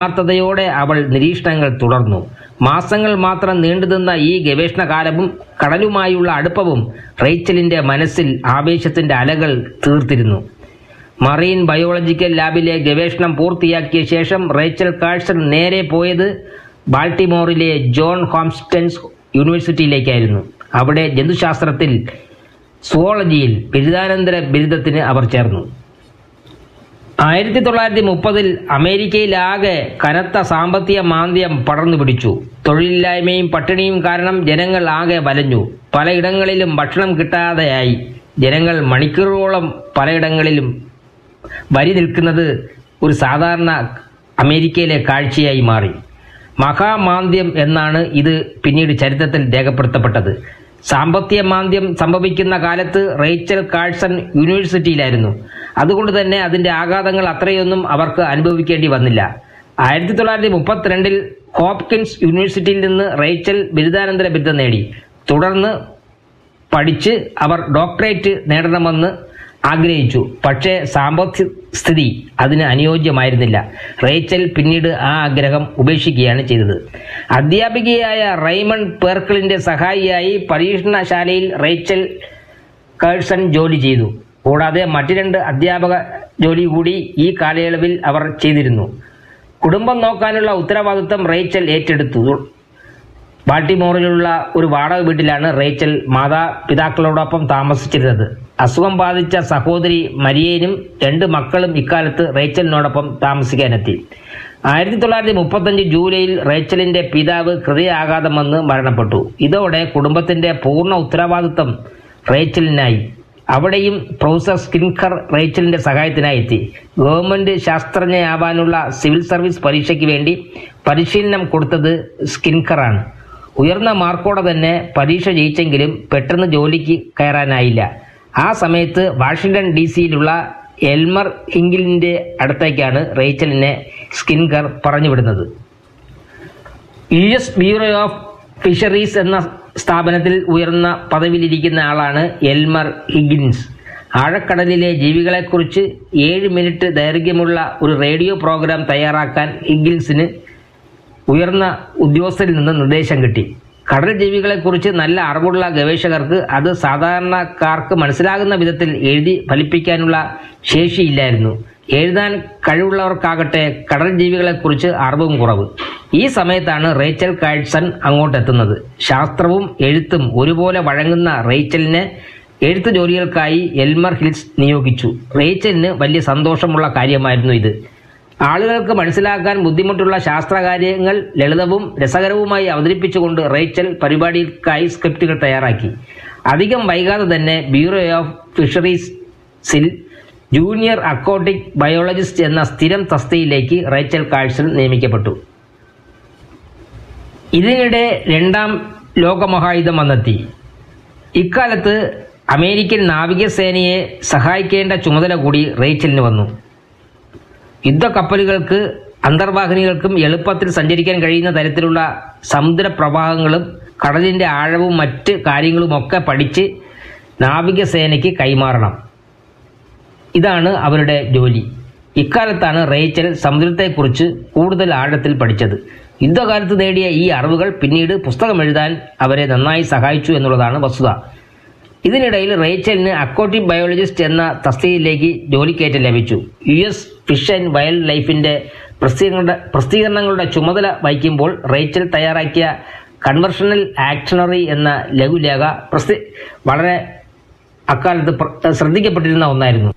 ആത്മാർത്ഥതയോടെ അവൾ നിരീക്ഷണങ്ങൾ തുടർന്നു. മാസങ്ങൾ മാത്രം നീണ്ടുനിന്ന ഈ ഗവേഷണകാലവും കടലുമായുള്ള അടുപ്പവും റേച്ചലിന്റെ മനസ്സിൽ ആവേശത്തിന്റെ അലകൾ തീർത്തിരുന്നു. മറീൻ ബയോളജിക്കൽ ലാബിലെ ഗവേഷണം പൂർത്തിയാക്കിയ ശേഷം റേച്ചൽ കാഴ്സൺ നേരെ പോയത് ബാൾട്ടിമോറിലെ ജോൺ ഹോപ്കിൻസ് യൂണിവേഴ്സിറ്റിയിലേക്കായിരുന്നു. അവിടെ ജന്തുശാസ്ത്രത്തിൽ സുവോളജിയിൽ ബിരുദാനന്തര ബിരുദത്തിന് അവർ ചേർന്നു. 1930 അമേരിക്കയിലാകെ കനത്ത സാമ്പത്തിക മാന്ദ്യം പടർന്നു പിടിച്ചു. തൊഴിലില്ലായ്മയും പട്ടിണിയും കാരണം ജനങ്ങൾ ആകെ വലഞ്ഞു. പലയിടങ്ങളിലും ഭക്ഷണം കിട്ടാതെയായി. ജനങ്ങൾ മണിക്കൂറുകളോളം പലയിടങ്ങളിലും വരി നിൽക്കുന്നത് ഒരു സാധാരണ അമേരിക്കയിലെ കാഴ്ചയായി മാറി. മഹാമാന്ദ്യം എന്നാണ് ഇത് പിന്നീട് ചരിത്രത്തിൽ രേഖപ്പെടുത്തപ്പെട്ടത്. സാമ്പത്തിക മാന്ദ്യം സംഭവിക്കുന്ന കാലത്ത് റേച്ചൽ കാഴ്സൺ യൂണിവേഴ്സിറ്റിയിലായിരുന്നു. അതുകൊണ്ട് തന്നെ അതിന്റെ ആഘാതങ്ങൾ അത്രയൊന്നും അവർക്ക് അനുഭവിക്കേണ്ടി വന്നില്ല. 1932 ഹോപ്കിൻസ് യൂണിവേഴ്സിറ്റിയിൽ നിന്ന് റേച്ചൽ ബിരുദാനന്തര ബിരുദം നേടി. തുടർന്ന് പഠിച്ച് അവർ ഡോക്ടറേറ്റ് നേടണമെന്ന് ആഗ്രഹിച്ചു. പക്ഷേ സാമ്പത്തിക സ്ഥിതി അതിന് അനുയോജ്യമായിരുന്നില്ല. റേച്ചൽ പിന്നീട് ആ ആഗ്രഹം ഉപേക്ഷിക്കുകയാണ് ചെയ്തത്. അധ്യാപികയായ റൈമണ്ട് പേർക്കിളിന്റെ സഹായിയായി പരീക്ഷണശാലയിൽ റേച്ചൽ കാഴ്സൺ ജോലി ചെയ്തു. കൂടാതെ മറ്റ് 2 അധ്യാപക ജോലി കൂടി ഈ കാലയളവിൽ അവർ ചെയ്തിരുന്നു. കുടുംബം നോക്കാനുള്ള ഉത്തരവാദിത്തം റേച്ചൽ ഏറ്റെടുത്തു. ബാൾട്ടിമോറിലുള്ള ഒരു വാടക വീട്ടിലാണ് റേച്ചൽ മാതാപിതാക്കളോടൊപ്പം താമസിച്ചിരുന്നത്. അസുഖം ബാധിച്ച സഹോദരി മരിയേനും 2 മക്കളും ഇക്കാലത്ത് റേച്ചലിനോടൊപ്പം താമസിക്കാനെത്തി. 1935 ജൂലൈയിൽ റേച്ചലിന്റെ പിതാവ് ഹൃദയാഘാതം വന്ന് മരണപ്പെട്ടു. ഇതോടെ കുടുംബത്തിന്റെ പൂർണ്ണ ഉത്തരവാദിത്തം റേച്ചലിനായി. അവിടെയും പ്രൊഫസർ സ്കിൻകർ റേച്ചലിന്റെ സഹായത്തിനായി എത്തി. ഗവൺമെന്റ് ശാസ്ത്രജ്ഞയാവാനുള്ള സിവിൽ സർവീസ് പരീക്ഷയ്ക്ക് വേണ്ടി പരിശീലനം കൊടുത്തത് സ്കിൻകറാണ്. ഉയർന്ന മാർക്കോടെ തന്നെ പരീക്ഷ ജയിച്ചെങ്കിലും പെട്ടെന്ന് ജോലിക്ക് കയറാനായില്ല. ആ സമയത്ത് വാഷിംഗ്ടൺ DC-യിലുള്ള എൽമർ ഹിങ്കിലിന്റെ അടുത്തേക്കാണ് റേച്ചലിനെ സ്കിൻകർ പറഞ്ഞുവിടുന്നത്. US ബ്യൂറോ ഓഫ് ഫിഷറീസ് എന്ന സ്ഥാപനത്തിൽ ഉയർന്ന പദവിയിലിരിക്കുന്ന ആളാണ് എൽമർ ഹിഗിൻസ്. ആഴക്കടലിലെ ജീവികളെക്കുറിച്ച് 7 മിനിറ്റ് ദൈർഘ്യമുള്ള ഒരു റേഡിയോ പ്രോഗ്രാം തയ്യാറാക്കാൻ ഹിഗിൻസിന് ഉയർന്ന ഉദ്യോഗസ്ഥരിൽ നിന്ന് നിർദ്ദേശം കിട്ടി. കടൽ ജീവികളെക്കുറിച്ച് നല്ല അറിവുള്ള ഗവേഷകർക്ക് അത് സാധാരണക്കാർക്ക് മനസ്സിലാകുന്ന വിധത്തിൽ എഴുതി ഫലിപ്പിക്കാനുള്ള ശേഷിയില്ലായിരുന്നു. എഴുതാൻ കഴിവുള്ളവർക്കാകട്ടെ കടൽ ജീവികളെക്കുറിച്ച് അറിവും കുറവ്. ഈ സമയത്താണ് റേച്ചൽ കാഴ്സൺ അങ്ങോട്ടെത്തുന്നത്. ശാസ്ത്രവും എഴുത്തും ഒരുപോലെ വഴങ്ങുന്ന റേച്ചലിനെ എഴുത്ത് ജോലികൾക്കായി എൽമർ ഹിൽസ് നിയോഗിച്ചു. റേച്ചലിന് വലിയ സന്തോഷമുള്ള കാര്യമായിരുന്നു ഇത്. ആളുകൾക്ക് മനസ്സിലാക്കാൻ ബുദ്ധിമുട്ടുള്ള ശാസ്ത്രകാര്യങ്ങൾ ലളിതവും രസകരവുമായി അവതരിപ്പിച്ചുകൊണ്ട് റേച്ചൽ പരിപാടിക്കായി സ്ക്രിപ്റ്റുകൾ തയ്യാറാക്കി. അധികം വൈകാതെ തന്നെ bureau of ഫിഷറീസിൽ junior aquatic biologist എന്ന സ്ഥിരം തസ്തികയിലേക്ക് റേച്ചൽ കാഴ്സൺ നിയമിക്കപ്പെട്ടു. ഇതിനിടെ 2ാം ലോകമഹായുദ്ധം വന്നെത്തി. ഇക്കാലത്ത് അമേരിക്കൻ നാവികസേനയെ സഹായിക്കേണ്ട ചുമതല കൂടി റേച്ചലിന് വന്നു. യുദ്ധക്കപ്പലുകൾക്ക് അന്തർവാഹിനികൾക്കും എളുപ്പത്തിൽ സഞ്ചരിക്കാൻ കഴിയുന്ന തരത്തിലുള്ള സമുദ്രപ്രവാഹങ്ങളും കടലിന്റെ ആഴവും മറ്റ് കാര്യങ്ങളുമൊക്കെ പഠിച്ച് നാവികസേനയ്ക്ക് കൈമാറണം. ഇതാണ് അവരുടെ ജോലി. ഇക്കാലത്താണ് റേച്ചൽ സമുദ്രത്തെക്കുറിച്ച് കൂടുതൽ ആഴത്തിൽ പഠിച്ചത്. യുദ്ധകാലത്ത് നേടിയ ഈ അറിവുകൾ പിന്നീട് പുസ്തകം എഴുതാൻ അവരെ നന്നായി സഹായിച്ചു എന്നുള്ളതാണ് വസ്തുത. ഇതിനിടയിൽ റേച്ചലിന് അക്വാട്ടിക് ബയോളജിസ്റ്റ് എന്ന തസ്തികയിലേക്ക് ജോലിക്കയറ്റം ലഭിച്ചു. US ഫിഷ് ആൻഡ് വൈൽഡ് ലൈഫിന്റെ പ്രസിദ്ധീകരണങ്ങളുടെ ചുമതല വഹിക്കുമ്പോൾ റേച്ചൽ തയ്യാറാക്കിയ കൺവെർഷണൽ ആക്ഷണറി എന്ന ലഘുലേഖ വളരെ അക്കാലത്ത് ശ്രദ്ധിക്കപ്പെട്ടിരുന്ന ഒന്നായിരുന്നു.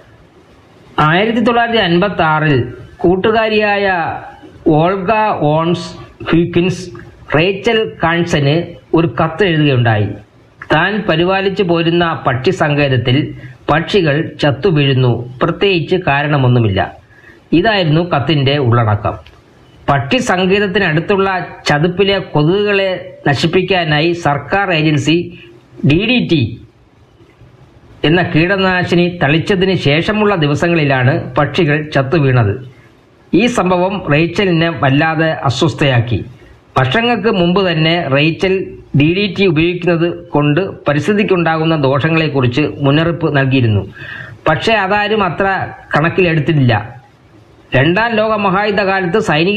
1956 കൂട്ടുകാരിയായ ഓൾഗ വോൺസ് ഹ്യൂക്കിൻസ് റേച്ചൽ കാഴ്സന് ഒരു കത്ത് എഴുതുകയുണ്ടായി. താൻ പരിപാലിച്ചു പോരുന്ന പക്ഷി സങ്കേതത്തിൽ പക്ഷികൾ ചത്തുവീഴുന്നു, പ്രത്യേകിച്ച് കാരണമൊന്നുമില്ല. ഇതായിരുന്നു കത്തിന്റെ ഉള്ളടക്കം. പക്ഷി സങ്കേതത്തിനടുത്തുള്ള ചതുപ്പിലെ കൊതുകുകളെ നശിപ്പിക്കാനായി സർക്കാർ ഏജൻസി DDT എന്ന കീടനാശിനി തളിച്ചതിന് ശേഷമുള്ള ദിവസങ്ങളിലാണ് പക്ഷികൾ ചത്തുവീണത്. ഈ സംഭവം റേച്ചലിനെ വല്ലാതെ അസ്വസ്ഥയാക്കി. വർഷങ്ങൾക്ക് മുമ്പ് തന്നെ റേച്ചൽ DDT ഉപയോഗിക്കുന്നത് കൊണ്ട് പരിസ്ഥിതിക്കുണ്ടാകുന്ന ദോഷങ്ങളെക്കുറിച്ച് മുന്നറിയിപ്പ് നൽകിയിരുന്നു. പക്ഷേ അതാരും അത്ര കണക്കിലെടുത്തില്ല. രണ്ടാം ലോക മഹായുദ്ധകാലത്ത് സൈനിക